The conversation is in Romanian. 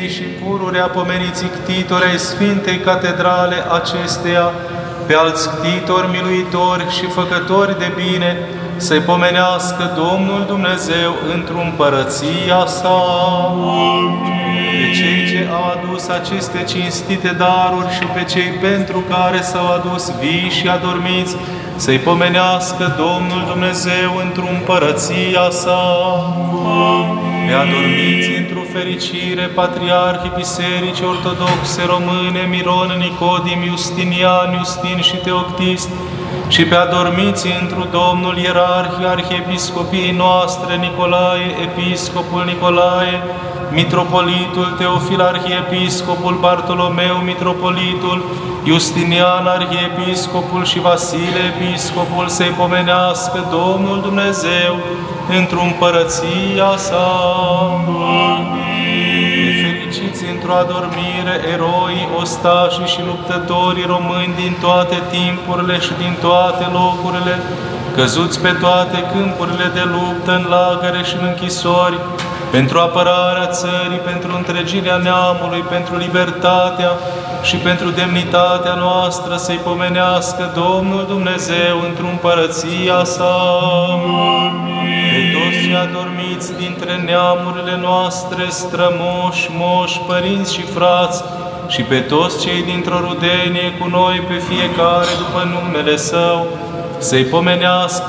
sfinții și pururea pomeniții ctitori ai Sfintei Catedrale acesteia, pe alți ctitori, miluitori și făcători de bine, să-i pomenească Domnul Dumnezeu într-o împărăția sa. Pe cei ce au adus aceste cinstite daruri și pe cei pentru care s-au adus vii și adormiți, să-i pomenească Domnul Dumnezeu într-o împărăția sa. Pe adormiți într-o fericire patriarhii Bisericii Ortodoxe Române, Miron, Nicodim, Justinian, Justin și Teoctist, și pe adormiți întru Domnul Ierarhii Arhiepiscopiei noastre, Nicolae, Episcopul Nicolae, Mitropolitul Teofil Arhiepiscopul, Bartolomeu Mitropolitul, Justinian Arhiepiscopul și Vasile Episcopul, să-i pomenească Domnul Dumnezeu într-o împărăția sa. Fericiți într-o adormire eroii, ostașii și luptătorii români din toate timpurile și din toate locurile, căzuți pe toate câmpurile de luptă, în lagăre și în închisori, pentru apărarea țării, pentru întregirea neamului, pentru libertatea și pentru demnitatea noastră, să-i pomenească Domnul Dumnezeu într-o împărăția sa. Pe toți cei adormiți dintre neamurile noastre, strămoși, moși, părinți și frați, și pe toți cei dintr-o rudenie cu noi, pe fiecare după numele Său, să-i pomenească